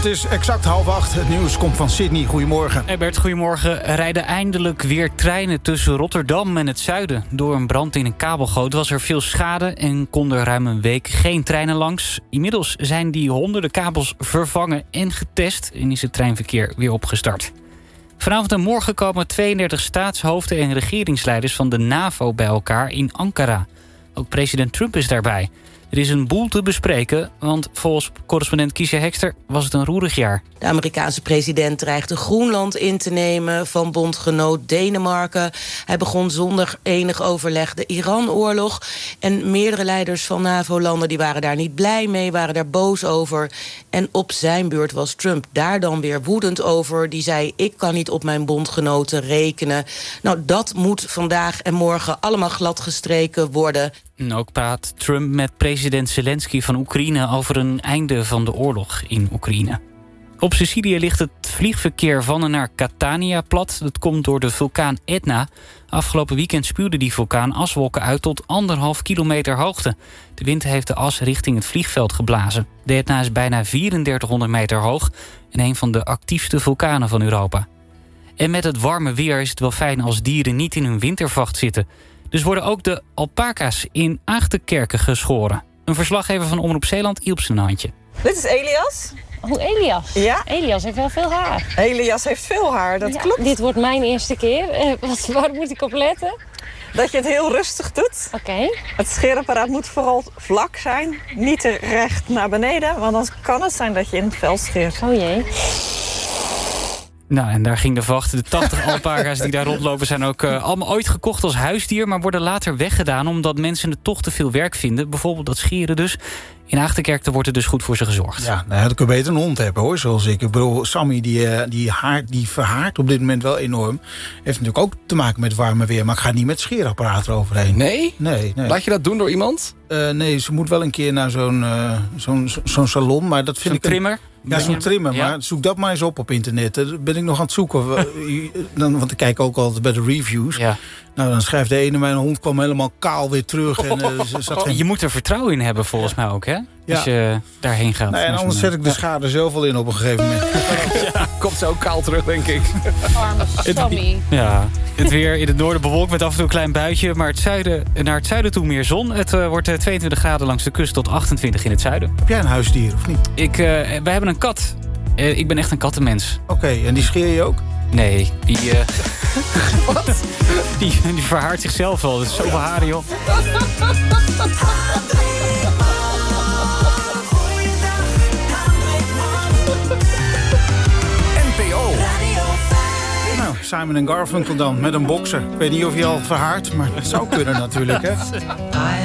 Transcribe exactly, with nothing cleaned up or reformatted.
Het is exact half acht. Het nieuws komt van Sydney. Goedemorgen. Ebert, goedemorgen. Er rijden eindelijk weer treinen tussen Rotterdam en het zuiden. Door een brand in een kabelgoot was er veel schade en kon er ruim een week geen treinen langs. Inmiddels zijn die honderden kabels vervangen en getest en is het treinverkeer weer opgestart. Vanavond en morgen komen tweeëndertig staatshoofden en regeringsleiders van de NAVO bij elkaar in Ankara. Ook president Trump is daarbij. Er is een boel te bespreken, want volgens correspondent Kiesja Hekster was het een roerig jaar. De Amerikaanse president dreigde Groenland in te nemen van bondgenoot Denemarken. Hij begon zonder enig overleg de Iran-oorlog. En meerdere leiders van NAVO-landen die waren daar niet blij mee, waren daar boos over. En op zijn beurt was Trump daar dan weer woedend over. Die zei, ik kan niet op mijn bondgenoten rekenen. Nou, dat moet vandaag en morgen allemaal gladgestreken worden. En ook praat Trump met president Zelensky van Oekraïne over een einde van de oorlog in Oekraïne. Op Sicilië ligt het vliegverkeer van en naar Catania plat. Dat komt door de vulkaan Etna. Afgelopen weekend spuwde die vulkaan aswolken uit tot anderhalf kilometer hoogte. De wind heeft de as richting het vliegveld geblazen. De Etna is bijna drieënveertighonderd meter hoog en een van de actiefste vulkanen van Europa. En met het warme weer is het wel fijn als dieren niet in hun wintervacht zitten. Dus worden ook de alpaca's in Aagtenkerken geschoren. Een verslaggever van Omroep Zeeland hielp zijn handje. Dit is Elias. Hoe Elias? Ja. Elias heeft wel veel haar. Elias heeft veel haar, dat Ja, klopt. Dit wordt mijn eerste keer. Uh, wat, waar moet ik op letten? Dat je het heel rustig doet. Oké. Okay. Het scheerapparaat moet vooral vlak zijn. Niet te recht naar beneden, want dan kan het zijn dat je in het veld scheert. Oh jee. Nou, en daar ging de vacht. De tachtig alpaca's die daar rondlopen zijn ook uh, allemaal ooit gekocht als huisdier, maar worden later weggedaan omdat mensen het toch te veel werk vinden. Bijvoorbeeld dat scheren dus. In Aagtenkerken wordt er dus goed voor ze gezorgd. Ja, nou, dan kun je beter een hond hebben, hoor, zoals ik. Ik bedoel, Sammy, die, die, haar, die verhaart op dit moment wel enorm. Heeft natuurlijk ook te maken met warme weer, maar ik ga niet met scheerapparaat eroverheen. Nee? Nee, nee. Laat je dat doen door iemand? Uh, nee, ze moet wel een keer naar zo'n uh, zo'n zo'n salon, maar dat vind zo'n ik... Een trimmer? Ja, zo'n trimmer, ja. maar zoek dat maar eens op op internet. Daar ben ik nog aan het zoeken. Dan, want ik kijk ook altijd bij de reviews. Ja. Nou, dan schrijft de ene, mijn hond kwam helemaal kaal weer terug. En, uh, zat geen... Je moet er vertrouwen in hebben volgens mij ook, hè? Als ja. je daarheen gaat. Nou, en anders zet ik de schade zelf al in op een gegeven moment. Ja, komt zo kaal terug, denk ik. Arme Sammy. Ja, het weer in het noorden bewolkt met af en toe een klein buitje. Maar het zuiden, naar het zuiden toe meer zon. Het uh, wordt tweeëntwintig graden langs de kust tot achtentwintig in het zuiden. Heb jij een huisdier, of niet? Ik, uh, wij hebben een kat. Uh, ik ben echt een kattenmens. Oké, okay, en die scheer je ook? Nee, die... Uh... Wat? Die, die verhaart zichzelf wel. Dat is zoveel haren, joh. N P O. Nou, Simon en Garfunkel dan, met een bokser. Ik weet niet of je al verhaart, maar het zou kunnen natuurlijk, hè?